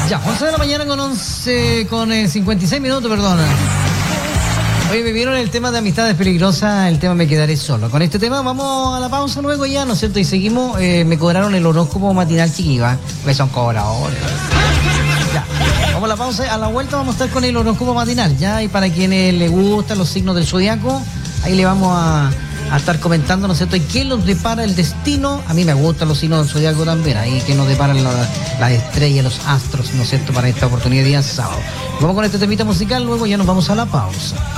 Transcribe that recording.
Ya, 11 de la mañana con 56 minutos, perdona. Oye, me vieron el tema de amistades peligrosas, el tema me quedaré solo. Con este tema vamos a la pausa luego ya, ¿no es cierto? Y seguimos, me cobraron el horóscopo matinal chiquiva, porque son cobradores. Ya, vamos a la pausa, a la vuelta vamos a estar con el horóscopo matinal, ya, y para quienes les gustan los signos del zodiaco, ahí le vamos a estar comentando, ¿no es cierto? ¿Y qué nos depara el destino? A mí me gustan los signos del zodiaco también, ahí que nos deparan las estrellas, los astros, ¿no es cierto? Para esta oportunidad de día sábado. Vamos con este temita musical, luego ya nos vamos a la pausa.